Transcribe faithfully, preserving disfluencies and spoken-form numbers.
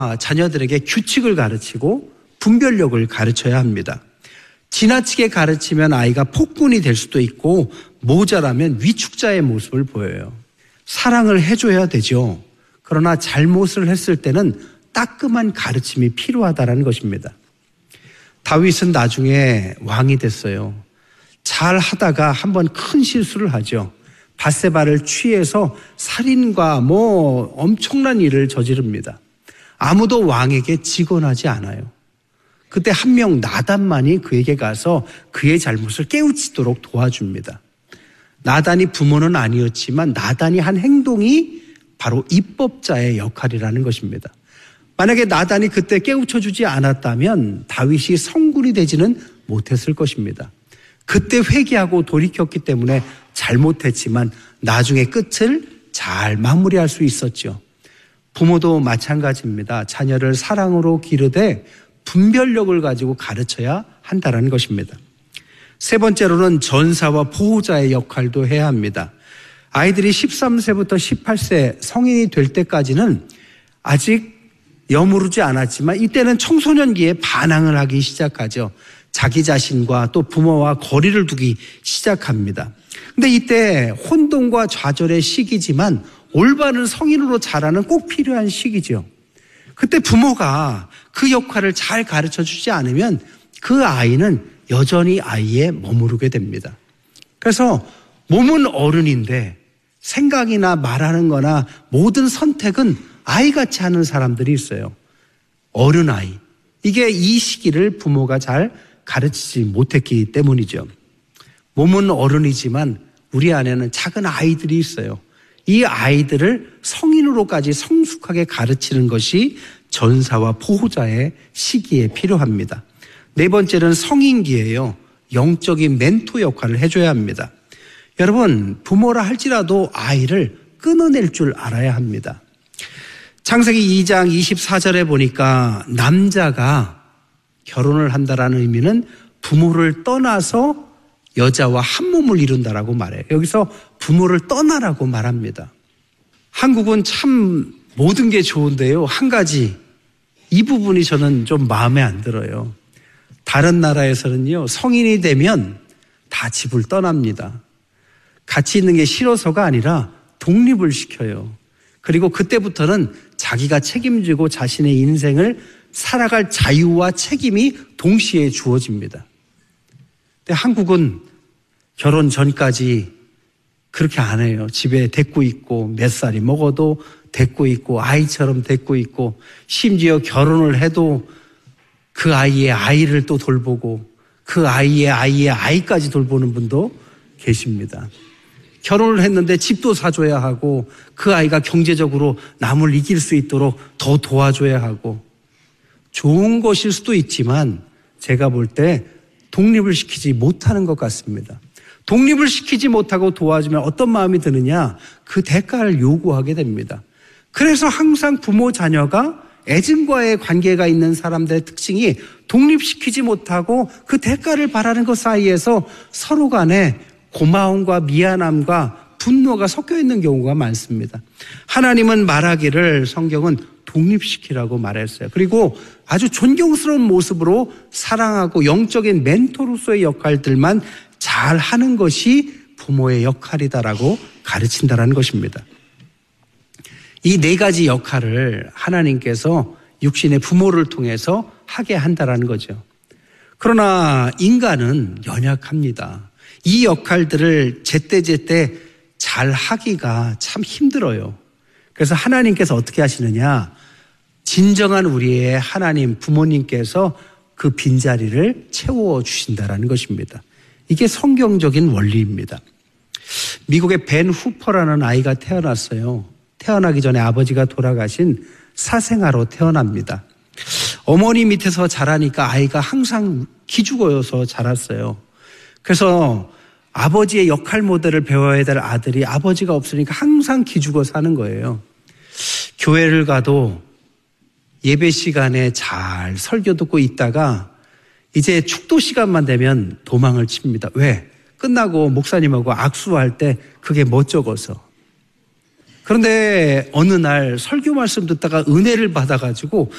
자녀들에게 규칙을 가르치고 분별력을 가르쳐야 합니다. 지나치게 가르치면 아이가 폭군이 될 수도 있고 모자라면 위축자의 모습을 보여요. 사랑을 해줘야 되죠. 그러나 잘못을 했을 때는 따끔한 가르침이 필요하다는 것입니다. 다윗은 나중에 왕이 됐어요. 잘 하다가 한번 큰 실수를 하죠. 밧세바를 취해서 살인과 뭐 엄청난 일을 저지릅니다. 아무도 왕에게 직언하지 않아요. 그때 한 명 나단만이 그에게 가서 그의 잘못을 깨우치도록 도와줍니다. 나단이 부모는 아니었지만 나단이 한 행동이 바로 입법자의 역할이라는 것입니다. 만약에 나단이 그때 깨우쳐주지 않았다면 다윗이 성군이 되지는 못했을 것입니다. 그때 회개하고 돌이켰기 때문에 잘못했지만 나중에 끝을 잘 마무리할 수 있었죠. 부모도 마찬가지입니다. 자녀를 사랑으로 기르되 분별력을 가지고 가르쳐야 한다는 것입니다. 세 번째로는 전사와 보호자의 역할도 해야 합니다. 아이들이 십삼 세부터 십팔 세 성인이 될 때까지는 아직 여무르지 않았지만 이때는 청소년기에 반항을 하기 시작하죠. 자기 자신과 또 부모와 거리를 두기 시작합니다. 근데 이때 혼돈과 좌절의 시기지만 올바른 성인으로 자라는 꼭 필요한 시기죠. 그때 부모가 그 역할을 잘 가르쳐 주지 않으면 그 아이는 여전히 아이에 머무르게 됩니다. 그래서 몸은 어른인데 생각이나 말하는 거나 모든 선택은 아이같이 하는 사람들이 있어요. 어른아이. 이게 이 시기를 부모가 잘 가르치지 못했기 때문이죠. 몸은 어른이지만 우리 안에는 작은 아이들이 있어요. 이 아이들을 성인으로까지 성숙하게 가르치는 것이 전사와 보호자의 시기에 필요합니다. 네 번째는 성인기예요. 영적인 멘토 역할을 해줘야 합니다. 여러분, 부모라 할지라도 아이를 끊어낼 줄 알아야 합니다. 창세기 이 장 이십사 절에 보니까 남자가 결혼을 한다라는 의미는 부모를 떠나서 여자와 한 몸을 이룬다라고 말해요. 여기서 부모를 떠나라고 말합니다. 한국은 참 모든 게 좋은데요. 한 가지 이 부분이 저는 좀 마음에 안 들어요. 다른 나라에서는요, 성인이 되면 다 집을 떠납니다. 같이 있는 게 싫어서가 아니라 독립을 시켜요. 그리고 그때부터는 자기가 책임지고 자신의 인생을 살아갈 자유와 책임이 동시에 주어집니다. 근데 한국은 결혼 전까지 그렇게 안 해요. 집에 데리고 있고 몇 살이 먹어도 데리고 있고 아이처럼 데리고 있고 심지어 결혼을 해도 그 아이의 아이를 또 돌보고 그 아이의 아이의 아이까지 돌보는 분도 계십니다. 결혼을 했는데 집도 사줘야 하고 그 아이가 경제적으로 남을 이길 수 있도록 더 도와줘야 하고 좋은 것일 수도 있지만 제가 볼 때 독립을 시키지 못하는 것 같습니다. 독립을 시키지 못하고 도와주면 어떤 마음이 드느냐? 그 대가를 요구하게 됩니다. 그래서 항상 부모 자녀가 애증과의 관계가 있는 사람들의 특징이 독립시키지 못하고 그 대가를 바라는 것 사이에서 서로 간에 고마움과 미안함과 분노가 섞여 있는 경우가 많습니다. 하나님은 말하기를 성경은 독립시키라고 말했어요. 그리고 아주 존경스러운 모습으로 사랑하고 영적인 멘토로서의 역할들만 잘 하는 것이 부모의 역할이다라고 가르친다라는 것입니다. 이 네 가지 역할을 하나님께서 육신의 부모를 통해서 하게 한다라는 거죠. 그러나 인간은 연약합니다. 이 역할들을 제때제때 잘 하기가 참 힘들어요. 그래서 하나님께서 어떻게 하시느냐? 진정한 우리의 하나님 부모님께서 그 빈자리를 채워주신다라는 것입니다. 이게 성경적인 원리입니다. 미국의 벤 후퍼라는 아이가 태어났어요. 태어나기 전에 아버지가 돌아가신 사생아로 태어납니다. 어머니 밑에서 자라니까 아이가 항상 기죽어서 자랐어요. 그래서 아버지의 역할 모델을 배워야 될 아들이 아버지가 없으니까 항상 기죽어 사는 거예요. 교회를 가도 예배 시간에 잘 설교 듣고 있다가 이제 축도 시간만 되면 도망을 칩니다. 왜? 끝나고 목사님하고 악수할 때 그게 멋쩍어서. 그런데 어느 날 설교 말씀 듣다가 은혜를 받아가지고